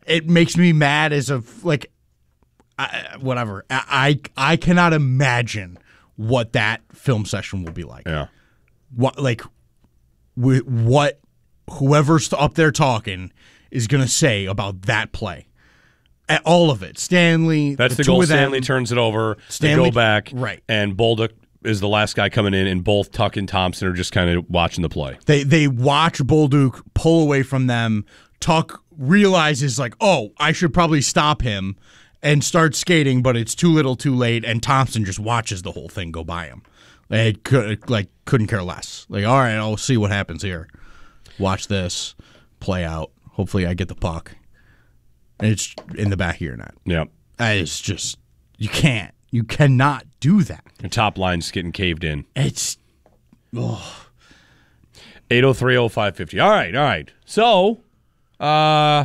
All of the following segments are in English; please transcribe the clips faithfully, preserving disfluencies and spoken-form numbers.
it makes me mad as a like, I, whatever. I, I I cannot imagine what that film session will be like. Yeah. What like, wh- what whoever's up there talking is gonna say about that play. At all of it. Stanley. That's the, the goal. two of them, Stanley turns it over. Stanley, they go back. Right. And Bolduc is the last guy coming in, and both Tuck and Thompson are just kind of watching the play. They they watch Bolduc pull away from them. Tuck realizes, like, oh, I should probably stop him, and start skating, but it's too little too late, and Thompson just watches the whole thing go by him. They could, like, couldn't care less. Like, all right, I'll see what happens here. Watch this play out. Hopefully I get the puck. And it's in the back of your net. Yeah. It's just, you can't. You cannot do that. The top line's getting caved in. It's, oh. eight oh three oh five fifty. All right, all right. So, uh,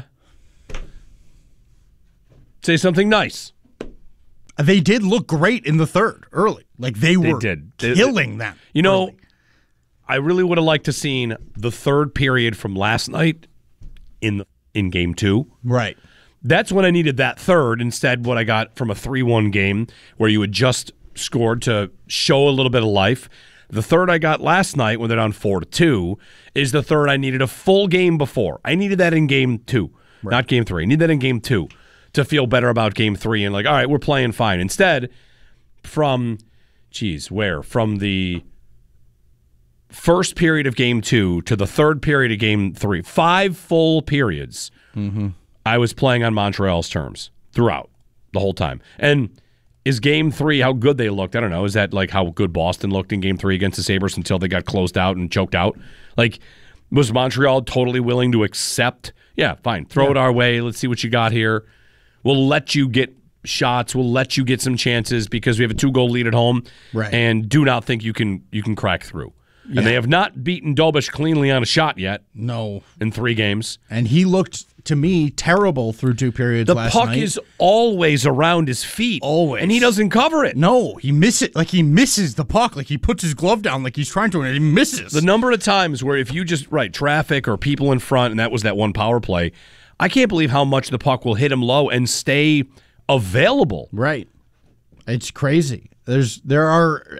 say something nice. They did look great in the third, early. Like, they were they did. They, killing them. You know, early. I really would have liked to seen the third period from last night in the, in game two. Right. That's when I needed that third. Instead, what I got from a three one game where you had just scored to show a little bit of life. The third I got last night when they're down four to two is the third I needed a full game before. I needed that in game two, right. Not game three. I need that in game two to feel better about game three and like, all right, we're playing fine. Instead, from, geez, where? From the first period of game two to the third period of game three, five full periods, mm-hmm. I was playing on Montreal's terms throughout the whole time. And is game three how good they looked? I don't know. Is that like how good Boston looked in game three against the Sabres until they got closed out and choked out? Like, was Montreal totally willing to accept, yeah, fine, throw yeah. it our way. Let's see what you got here. We'll let you get shots. We'll let you get some chances because we have a two-goal lead at home. Right. And do not think you can you can crack through. Yeah. And they have not beaten Dobish cleanly on a shot yet. No. In three games. And he looked, to me, terrible through two periods the last night. The night. puck is always around his feet. Always. And he doesn't cover it. No, he misses like he misses the puck. Like he puts his glove down like he's trying to, and he misses. The number of times where if you just, right, traffic or people in front, and that was that one power play, I can't believe how much the puck will hit him low and stay available. Right. It's crazy. There's There are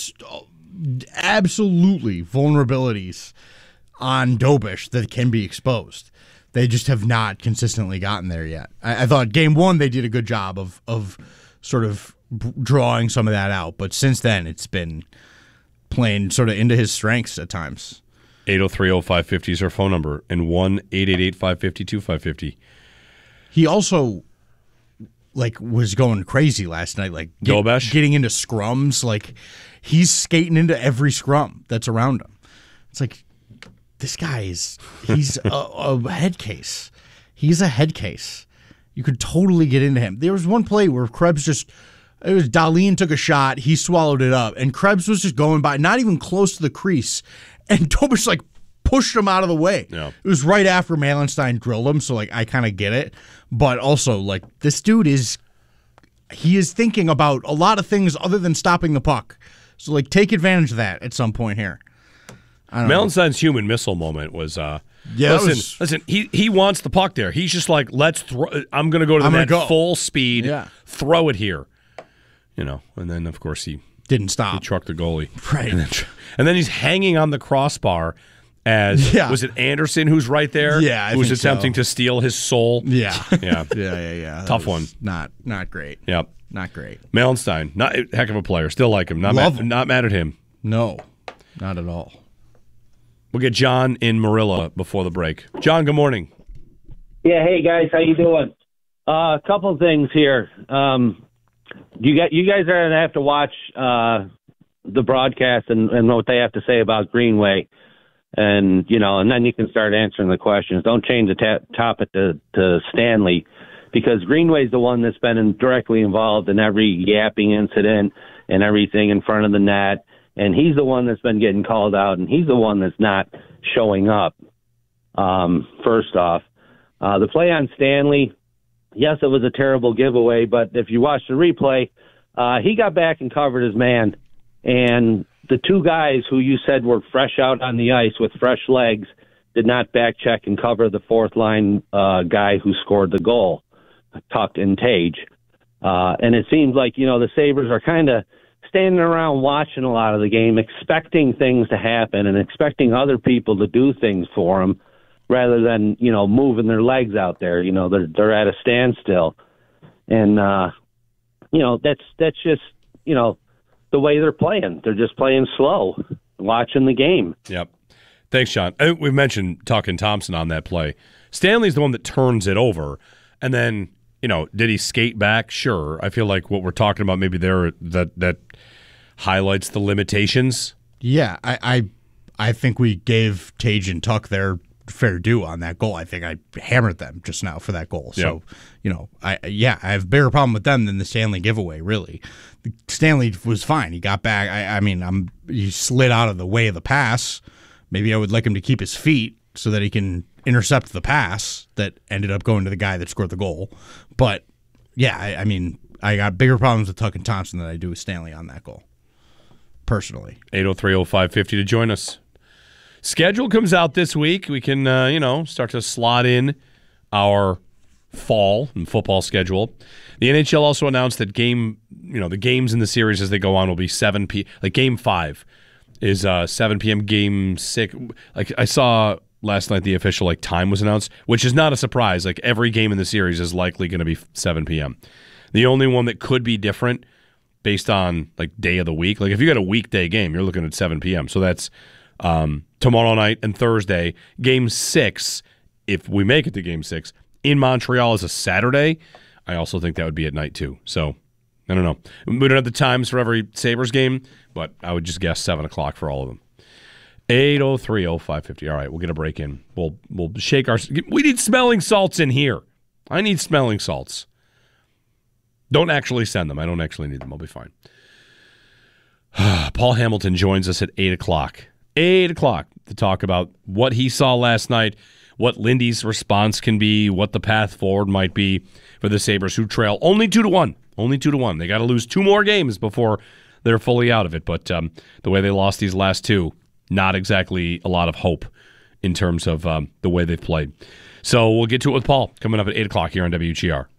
absolutely vulnerabilities on Dobish that can be exposed. They just have not consistently gotten there yet. I, I thought game one they did a good job of of sort of drawing some of that out, but since then it's been playing sort of into his strengths at times. eight oh three oh five fifty is our phone number, and one eight eight eight five five zero two five five zero. He also like was going crazy last night, like get, getting into scrums. Like he's skating into every scrum that's around him. It's like this guy is he's a, a head case. He's a head case. You could totally get into him. There was one play where Krebs just it was Dahlin took a shot, he swallowed it up, and Krebs was just going by, not even close to the crease, and Dobish like pushed him out of the way. Yeah. It was right after Malenstein drilled him, so like I kind of get it. But also, like, this dude is he is thinking about a lot of things other than stopping the puck. So like take advantage of that at some point here. I don't Malenstein's human missile moment was uh yeah, listen, was, listen, he he wants the puck there. He's just like, let's throw I'm gonna go to the I'm net go. full speed, yeah. throw it here. You know, and then of course he didn't stop. He trucked the goalie. Right. And then, and then he's hanging on the crossbar as yeah. was it Anderson who's right there? Yeah, I who was think attempting so. to steal his soul. Yeah. Yeah. yeah, yeah, yeah. Tough one. Not not great. Yep. Not great. Malenstein, not a heck of a player. Still like him. Not Love mad, him. Not mad at him. No, not at all. We'll get John in Marilla before the break. John, good morning. Yeah, hey guys, how you doing? Uh, a couple things here. Um, you got you guys are gonna have to watch uh, the broadcast and, and what they have to say about Greenway, and you know, and then you can start answering the questions. Don't change the ta- topic to, to Stanley, because Greenway's the one that's been in, directly involved in every yapping incident and everything in front of the net. And he's the one that's been getting called out, and he's the one that's not showing up, um, first off. Uh, the play on Stanley, yes, it was a terrible giveaway, but if you watch the replay, uh, he got back and covered his man. And the two guys who you said were fresh out on the ice with fresh legs did not back check and cover the fourth line uh, guy who scored the goal, Tuck and Tage. Uh, and it seems like, you know, the Sabres are kind of standing around watching a lot of the game, expecting things to happen and expecting other people to do things for them rather than, you know, moving their legs out there. You know, they're, they're at a standstill. And, uh, you know, that's, that's just, you know, the way they're playing. They're just playing slow, watching the game. Yep. Thanks, Sean. We mentioned Tuck and Thompson on that play. Stanley's the one that turns it over. And then, you know, did he skate back? Sure. I feel like what we're talking about maybe there that that highlights the limitations. Yeah, I I, I think we gave Tage and Tuck their fair due on that goal. I think I hammered them just now for that goal. So, yep. you know, I yeah, I have a bigger problem with them than the Stanley giveaway, really. Stanley was fine. He got back. I, I mean, I'm he slid out of the way of the pass. Maybe I would like him to keep his feet so that he can intercept the pass that ended up going to the guy that scored the goal. But, yeah, I, I mean, I got bigger problems with Tuck and Thompson than I do with Stanley on that goal, personally. eight oh three oh five fifty to join us. Schedule comes out this week. We can, uh, you know, start to slot in our fall and football schedule. The N H L also announced that game, you know, the games in the series as they go on will be seven p.m. Like game five is uh, seven p.m. Game six. Like I saw last night, the official like time was announced, which is not a surprise. Like every game in the series is likely going to be seven p.m. The only one that could be different based on like day of the week. Like if you got a weekday game, you're looking at seven p.m. So that's um, tomorrow night and Thursday. Game six, if we make it to game six, in Montreal is a Saturday. I also think that would be at night too. So I don't know. We don't have the times for every Sabres game, but I would just guess seven o'clock for all of them. eight oh three oh five fifty. All right, we'll get a break in. We'll we'll shake our. We need smelling salts in here. I need smelling salts. Don't actually send them. I don't actually need them. I'll be fine. Paul Hamilton joins us at eight o'clock. eight o'clock to talk about what he saw last night, what Lindy's response can be, what the path forward might be for the Sabres, who trail only two to one. Only two to one. They got to lose two more games before they're fully out of it. But um, the way they lost these last two, not exactly a lot of hope in terms of um, the way they've played. So we'll get to it with Paul coming up at eight o'clock here on W G R.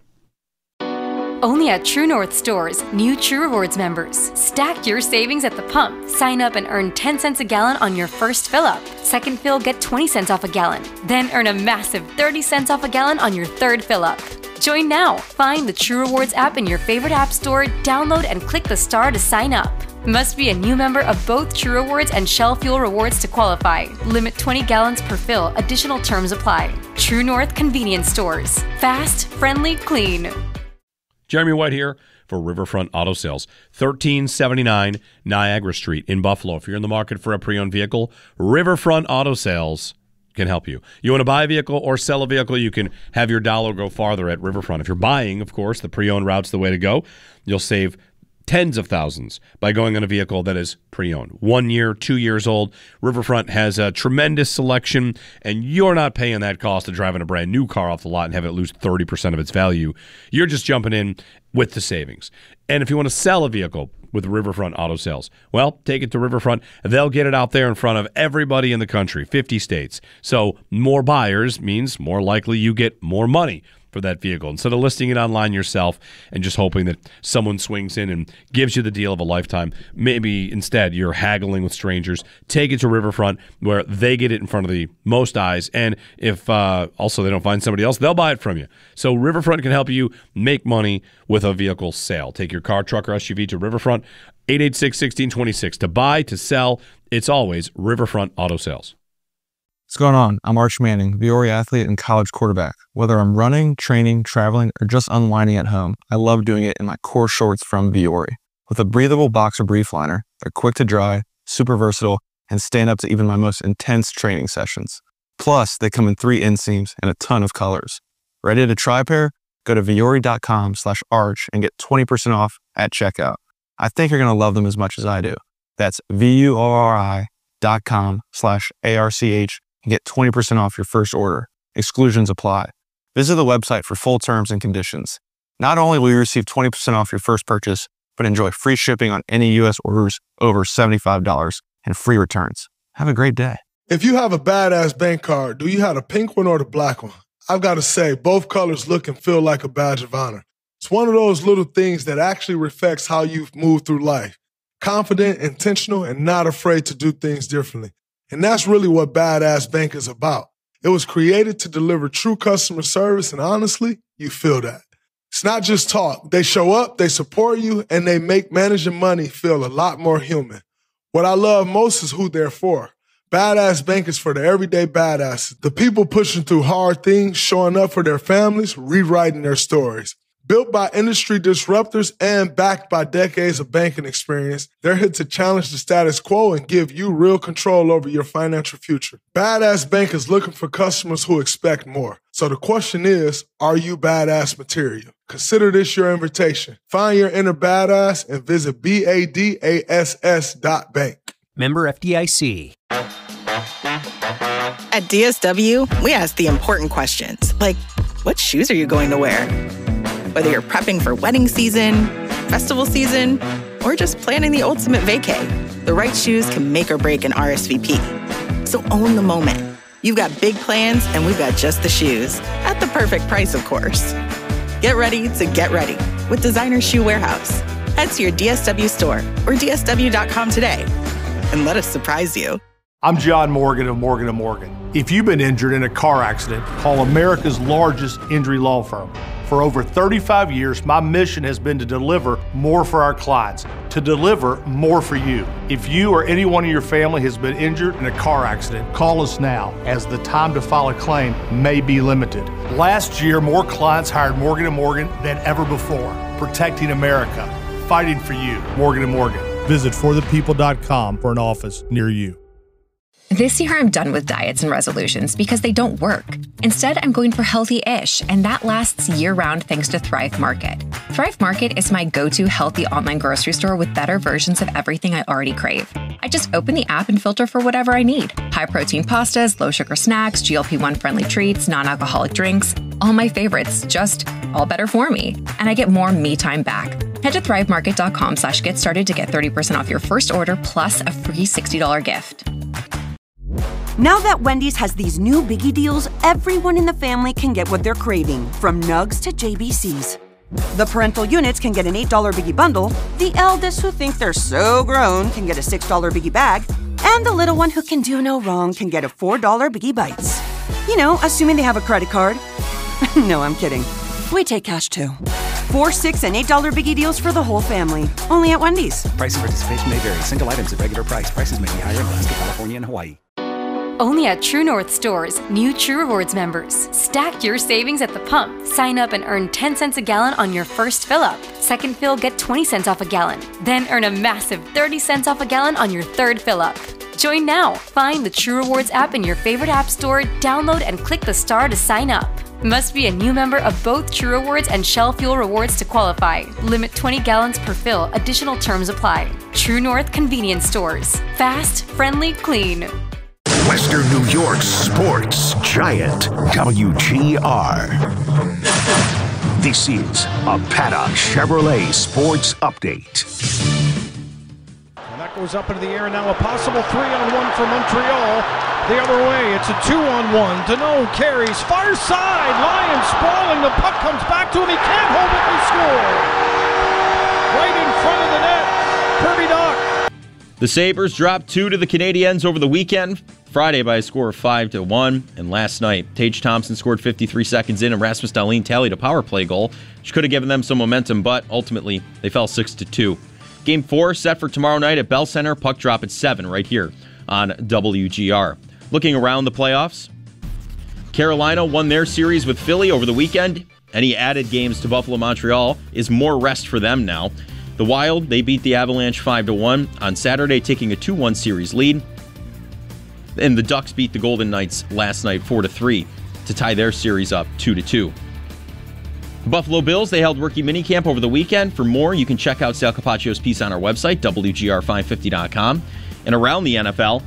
Only at True North stores, new True Rewards members. Stack your savings at the pump. Sign up and earn ten cents a gallon on your first fill-up. Second fill, get twenty cents off a gallon. Then earn a massive thirty cents off a gallon on your third fill-up. Join now. Find the True Rewards app in your favorite app store, download and click the star to sign up. Must be a new member of both True Rewards and Shell Fuel Rewards to qualify. Limit twenty gallons per fill. Additional terms apply. True North Convenience Stores. Fast, friendly, clean. Jeremy White here for Riverfront Auto Sales, thirteen seventy-nine Niagara Street in Buffalo. If you're in the market for a pre-owned vehicle, Riverfront Auto Sales can help you. You want to buy a vehicle or sell a vehicle, you can have your dollar go farther at Riverfront. If you're buying, of course, the pre-owned route's the way to go. You'll save tens of thousands by going on a vehicle that is pre-owned. One year, two years old. Riverfront has a tremendous selection, and you're not paying that cost of driving a brand new car off the lot and having it lose thirty percent of its value. You're just jumping in with the savings. And if you want to sell a vehicle with Riverfront Auto Sales, well, take it to Riverfront. They'll get it out there in front of everybody in the country, fifty states. So more buyers means more likely you get more money for that vehicle. Instead of listing it online yourself and just hoping that someone swings in and gives you the deal of a lifetime, maybe instead you're haggling with strangers. Take it to Riverfront where they get it in front of the most eyes, and if uh, also they don't find somebody else, they'll buy it from you. So Riverfront can help you make money with a vehicle sale. Take your car, truck, or S U V to Riverfront, eight eight six, one six two six. To buy, to sell, it's always Riverfront Auto Sales. What's going on? I'm Arch Manning, Viore athlete and college quarterback. Whether I'm running, training, traveling, or just unwinding at home, I love doing it in my core shorts from Viore. With a breathable boxer brief liner, they're quick to dry, super versatile, and stand up to even my most intense training sessions. Plus, they come in three inseams and a ton of colors. Ready to try a pair? Go to Viore.com slash arch and get twenty percent off at checkout. I think you're going to love them as much as I do. That's V-U-O-R-I dot com slash A-R-C-H and get twenty percent off your first order. Exclusions apply. Visit the website for full terms and conditions. Not only will you receive twenty percent off your first purchase, but enjoy free shipping on any U S orders over seventy-five dollars and free returns. Have a great day. If you have a badass bank card, do you have the pink one or the black one? I've got to say, both colors look and feel like a badge of honor. It's one of those little things that actually reflects how you've moved through life. Confident, intentional, and not afraid to do things differently. And that's really what Badass Bank is about. It was created to deliver true customer service, and honestly, you feel that. It's not just talk. They show up, they support you, and they make managing money feel a lot more human. What I love most is who they're for. Badass Bank is for the everyday badasses, the people pushing through hard things, showing up for their families, rewriting their stories. Built by industry disruptors and backed by decades of banking experience, they're here to challenge the status quo and give you real control over your financial future. Badass Bank is looking for customers who expect more. So the question is, are you badass material? Consider this your invitation. Find your inner badass and visit B A D A S S dot bank. Member F D I C. At D S W, we ask the important questions, like, what shoes are you going to wear? Whether you're prepping for wedding season, festival season, or just planning the ultimate vacay, the right shoes can make or break an R S V P. So own the moment. You've got big plans, and we've got just the shoes. At the perfect price, of course. Get ready to get ready with Designer Shoe Warehouse. Head to your D S W store or D S W dot com today and let us surprise you. I'm John Morgan of Morgan and Morgan. If you've been injured in a car accident, call America's largest injury law firm. For over thirty-five years, my mission has been to deliver more for our clients, to deliver more for you. If you or anyone in your family has been injured in a car accident, call us now, as the time to file a claim may be limited. Last year, more clients hired Morgan and Morgan than ever before, protecting America, fighting for you. Morgan and Morgan. Visit for the people dot com for an office near you. This year, I'm done with diets and resolutions because they don't work. Instead, I'm going for healthy-ish, and that lasts year-round thanks to Thrive Market. Thrive Market is my go-to healthy online grocery store with better versions of everything I already crave. I just open the app and filter for whatever I need. High-protein pastas, low-sugar snacks, G L P one friendly treats, non-alcoholic drinks. All my favorites, just all better for me. And I get more me time back. Head to thrive market dot com slash get started to get thirty percent off your first order plus a free sixty dollars gift. Now that Wendy's has these new biggie deals, everyone in the family can get what they're craving, from nugs to J B Cs. The parental units can get an eight dollar biggie bundle, the eldest who think they're so grown can get a six dollar biggie bag, and the little one who can do no wrong can get a four dollar biggie bites. You know, assuming they have a credit card. No, I'm kidding. We take cash too. Four, six, and eight dollar biggie deals for the whole family. Only at Wendy's. Price and participation may vary. Single items at regular price. Prices may be higher in Alaska, California, and Hawaii. Only at True North stores, new True Rewards members. Stack your savings at the pump. Sign up and earn ten cents a gallon on your first fill up. Second fill, get twenty cents off a gallon. Then earn a massive thirty cents off a gallon on your third fill up. Join now. Find the True Rewards app in your favorite app store, download and click the star to sign up. Must be a new member of both True Rewards and Shell Fuel Rewards to qualify. Limit twenty gallons per fill. Additional terms apply. True North Convenience Stores. Fast, friendly, clean. Western New York's sports giant, W G R. This is a Paddock Chevrolet Sports Update. And that goes up into the air, and now a possible three-on-one for Montreal. The other way, it's a two-on-one. Deneau carries, far side, Lions sprawling, the puck comes back to him, he can't hold it, they score! Right in front of the net, Kirby Dach. The Sabres dropped two to the Canadiens over the weekend, Friday by a score of five to one, and last night, Tage Thompson scored fifty-three seconds in, and Rasmus Dahlin tallied a power play goal, which could have given them some momentum, but ultimately, they fell six to two. Game four set for tomorrow night at Bell Center, puck drop at seven right here on W G R. Looking around the playoffs, Carolina won their series with Philly over the weekend. Any added games to Buffalo Montreal is more rest for them now. The Wild, they beat the Avalanche five to one on Saturday, taking a two one series lead. And the Ducks beat the Golden Knights last night four to three to tie their series up two to two. Buffalo Bills, they held rookie minicamp over the weekend. For more, you can check out Sal Capaccio's piece on our website, W G R five fifty dot com. And around the N F L,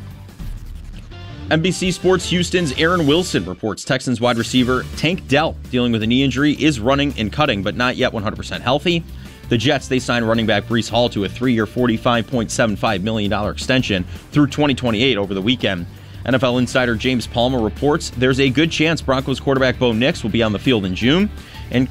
N B C Sports Houston's Aaron Wilson reports Texans wide receiver Tank Dell, dealing with a knee injury, is running and cutting, but not yet one hundred percent healthy. The Jets, they signed running back Breece Hall to a three-year, forty-five point seven five million dollars extension through twenty twenty-eight over the weekend. N F L insider James Palmer reports there's a good chance Broncos quarterback Bo Nix will be on the field in June.